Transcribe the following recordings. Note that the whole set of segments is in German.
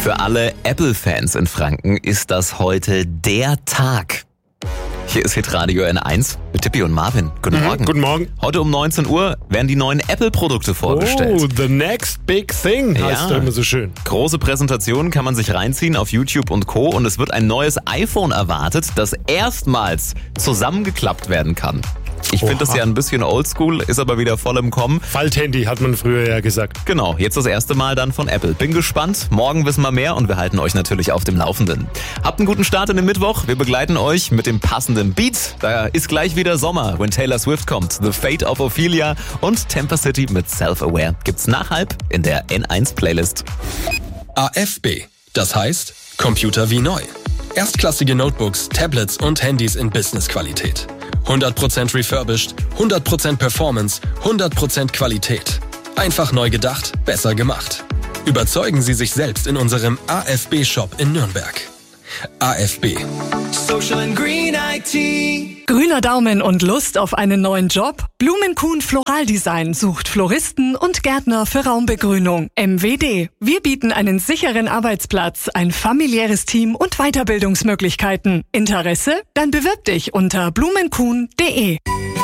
Für alle Apple-Fans in Franken ist das heute der Tag. Hier ist Hitradio N1 mit Tippi und Marvin. Guten Morgen. Guten Morgen. Heute um 19 Uhr werden die neuen Apple-Produkte vorgestellt. Oh, the next big thing heißt ja immer so schön. Große Präsentationen kann man sich reinziehen auf YouTube und Co. Und es wird ein neues iPhone erwartet, das erstmals zusammengeklappt werden kann. Ich finde das ja ein bisschen oldschool, ist aber wieder voll im Kommen. Falthandy hat man früher ja gesagt. Genau, jetzt das erste Mal dann von Apple. Bin gespannt, morgen wissen wir mehr und wir halten euch natürlich auf dem Laufenden. Habt einen guten Start in den Mittwoch, wir begleiten euch mit dem passenden Beat. Da ist gleich wieder Sommer, wenn Taylor Swift kommt. The Fate of Ophelia und Temper City mit Self-Aware gibt's nach halb in der N1 Playlist. AFB, das heißt Computer wie neu. Erstklassige Notebooks, Tablets und Handys in Business-Qualität. 100% refurbished, 100% Performance, 100% Qualität. Einfach neu gedacht, besser gemacht. Überzeugen Sie sich selbst in unserem AFB-Shop in Nürnberg. AFB. Social and Green IT. Grüner Daumen und Lust auf einen neuen Job? Blumenkuhn Floraldesign sucht Floristen und Gärtner für Raumbegrünung. MWD. Wir bieten einen sicheren Arbeitsplatz, ein familiäres Team und Weiterbildungsmöglichkeiten. Interesse? Dann bewirb dich unter blumenkuhn.de.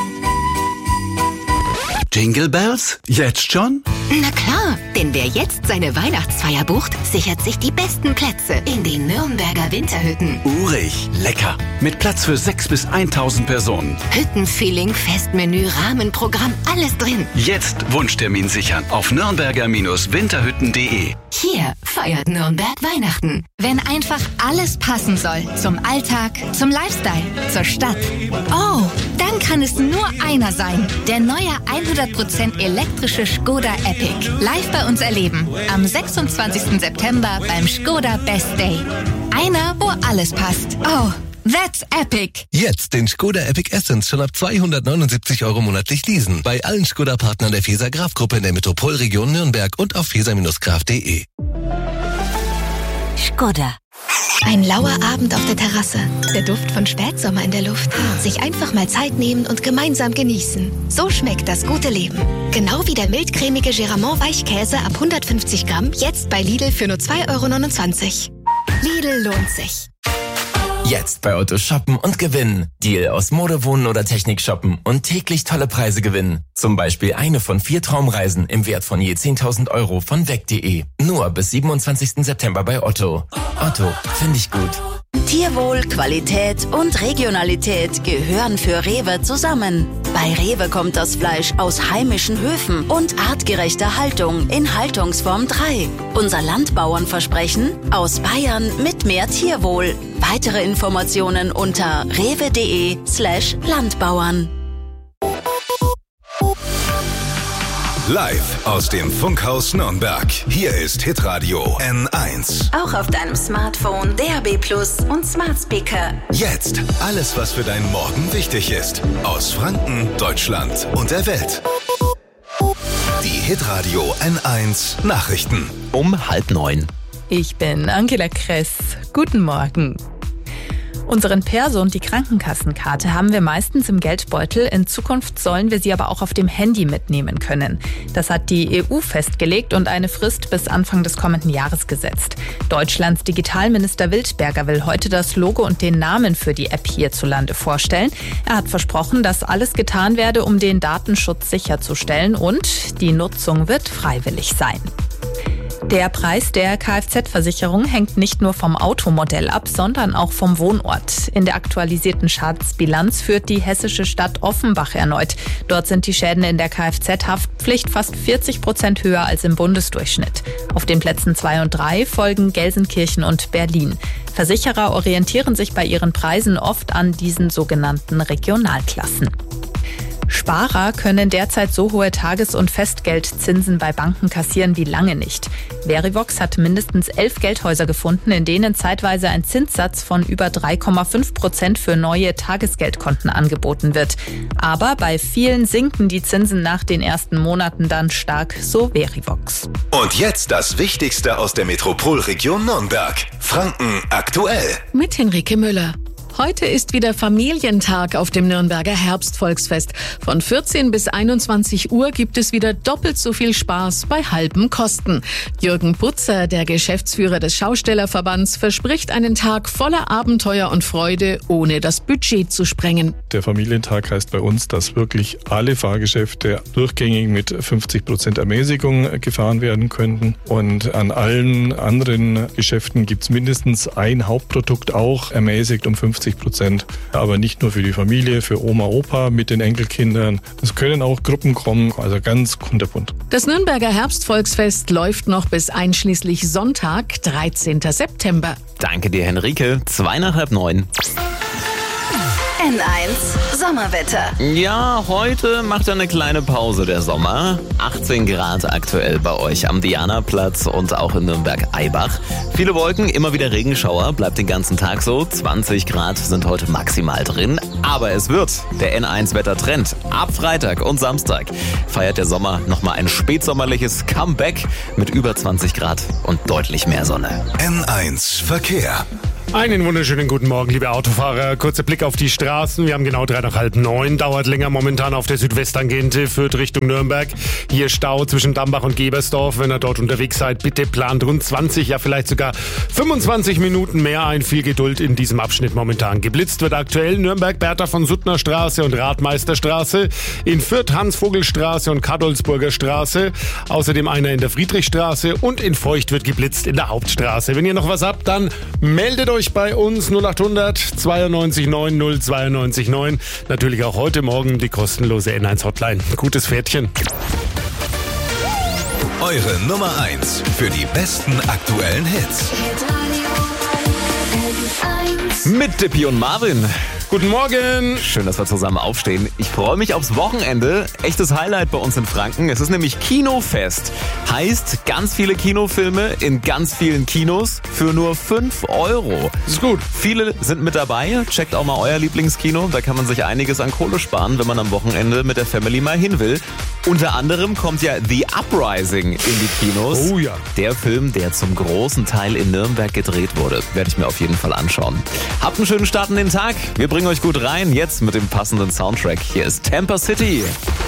Jingle Bells? Jetzt schon? Na klar, denn wer jetzt seine Weihnachtsfeier bucht, sichert sich die besten Plätze in den Nürnberger Winterhütten. Urig, lecker. Mit Platz für 6.000 bis 1.000 Personen. Hüttenfeeling, Festmenü, Rahmenprogramm, alles drin. Jetzt Wunschtermin sichern auf nürnberger-winterhütten.de. Hier feiert Nürnberg Weihnachten. Wenn einfach alles passen soll. Zum Alltag, zum Lifestyle, zur Stadt. Oh, dann kann es nur einer sein. Der neue 100% elektrische Skoda Epic. Live bei uns erleben. Am 26. September beim Skoda Best Day. Einer, wo alles passt. Oh, that's epic. Jetzt den Skoda Epic Essence schon ab 279 € monatlich leasen. Bei allen Skoda-Partnern der Feser-Graf-Gruppe in der Metropolregion Nürnberg und auf feser-graf.de. Skoda. Ein lauer Abend auf der Terrasse. Der Duft von Spätsommer in der Luft. Sich einfach mal Zeit nehmen und gemeinsam genießen. So schmeckt das gute Leben. Genau wie der mildcremige Geramont Weichkäse ab 150 Gramm. Jetzt bei Lidl für nur 2,29 €. Lidl lohnt sich. Jetzt bei Otto shoppen und gewinnen. Deal aus Mode, Wohnen oder Technik shoppen und täglich tolle Preise gewinnen. Zum Beispiel eine von 4 Traumreisen im Wert von je 10.000 € von weg.de. Nur bis 27. September bei Otto. Otto, finde ich gut. Tierwohl, Qualität und Regionalität gehören für Rewe zusammen. Bei Rewe kommt das Fleisch aus heimischen Höfen und artgerechter Haltung in Haltungsform 3. Unser Landbauernversprechen: aus Bayern mit mehr Tierwohl. Weitere Informationen unter rewe.de/Landbauern. Live aus dem Funkhaus Nürnberg. Hier ist Hitradio N1. Auch auf deinem Smartphone, DAB+ und Smart Speaker. Jetzt alles, was für deinen Morgen wichtig ist. Aus Franken, Deutschland und der Welt. Die Hitradio N1 Nachrichten. Um 8:30. Ich bin Angela Kress. Guten Morgen. Unseren Perso und die Krankenkassenkarte haben wir meistens im Geldbeutel. In Zukunft sollen wir sie aber auch auf dem Handy mitnehmen können. Das hat die EU festgelegt und eine Frist bis Anfang des kommenden Jahres gesetzt. Deutschlands Digitalminister Wildberger will heute das Logo und den Namen für die App hierzulande vorstellen. Er hat versprochen, dass alles getan werde, um den Datenschutz sicherzustellen, und die Nutzung wird freiwillig sein. Der Preis der Kfz-Versicherung hängt nicht nur vom Automodell ab, sondern auch vom Wohnort. In der aktualisierten Schadensbilanz führt die hessische Stadt Offenbach erneut. Dort sind die Schäden in der Kfz-Haftpflicht fast 40% höher als im Bundesdurchschnitt. Auf den Plätzen 2 und 3 folgen Gelsenkirchen und Berlin. Versicherer orientieren sich bei ihren Preisen oft an diesen sogenannten Regionalklassen. Sparer können derzeit so hohe Tages- und Festgeldzinsen bei Banken kassieren wie lange nicht. Verivox hat mindestens 11 Geldhäuser gefunden, in denen zeitweise ein Zinssatz von über 3,5% für neue Tagesgeldkonten angeboten wird. Aber bei vielen sinken die Zinsen nach den ersten Monaten dann stark, so Verivox. Und jetzt das Wichtigste aus der Metropolregion Nürnberg. Franken aktuell. Mit Henrike Müller. Heute ist wieder Familientag auf dem Nürnberger Herbstvolksfest. Von 14 bis 21 Uhr gibt es wieder doppelt so viel Spaß bei halben Kosten. Jürgen Putzer, der Geschäftsführer des Schaustellerverbands, verspricht einen Tag voller Abenteuer und Freude, ohne das Budget zu sprengen. Der Familientag heißt bei uns, dass wirklich alle Fahrgeschäfte durchgängig mit 50% Ermäßigung gefahren werden könnten. Und an allen anderen Geschäften gibt es mindestens ein Hauptprodukt auch ermäßigt um 50%. Aber nicht nur für die Familie, für Oma, Opa mit den Enkelkindern. Es können auch Gruppen kommen, also ganz kunterbunt. Das Nürnberger Herbstvolksfest läuft noch bis einschließlich Sonntag, 13. September. Danke dir, Henrike. 8:45. N1 Sommerwetter. Ja, heute macht er eine kleine Pause, der Sommer. 18 Grad aktuell bei euch am Dianaplatz und auch in Nürnberg-Eibach. Viele Wolken, immer wieder Regenschauer, bleibt den ganzen Tag so. 20 Grad sind heute maximal drin. Aber es wird der N1-Wettertrend. Ab Freitag und Samstag feiert der Sommer nochmal ein spätsommerliches Comeback mit über 20 Grad und deutlich mehr Sonne. N1 Verkehr. Einen wunderschönen guten Morgen, liebe Autofahrer. Kurzer Blick auf die Straßen. Wir haben genau 8:45. Dauert länger momentan auf der Südwesttangente, führt Richtung Nürnberg. Hier Stau zwischen Dambach und Gebersdorf. Wenn ihr dort unterwegs seid, bitte plant rund 20, ja vielleicht sogar 25 Minuten mehr ein. Viel Geduld in diesem Abschnitt momentan. Geblitzt wird aktuell Nürnberg-Bertha von Suttner Straße und Radmeisterstraße. In Fürth Hans-Vogel-Straße und Kadolsburger Straße. Außerdem einer in der Friedrichstraße und in Feucht wird geblitzt in der Hauptstraße. Wenn ihr noch was habt, dann meldet euch bei uns 0800 92 90 92 9. Natürlich auch heute Morgen die kostenlose N1 Hotline. Gutes Pferdchen. Eure Nummer 1 für die besten aktuellen Hits. Mit Dippy und Marvin. Guten Morgen. Schön, dass wir zusammen aufstehen. Ich freue mich aufs Wochenende. Echtes Highlight bei uns in Franken. Es ist nämlich Kinofest. Heißt, ganz viele Kinofilme in ganz vielen Kinos für nur 5 €. Das ist gut. Viele sind mit dabei. Checkt auch mal euer Lieblingskino. Da kann man sich einiges an Kohle sparen, wenn man am Wochenende mit der Family mal hin will. Unter anderem kommt ja The Uprising in die Kinos. Oh ja. Der Film, der zum großen Teil in Nürnberg gedreht wurde. Werde ich mir auf jeden Fall anschauen. Habt einen schönen Start in den Tag. Wir bringen euch gut rein. Jetzt mit dem passenden Soundtrack. Hier ist Tampa City.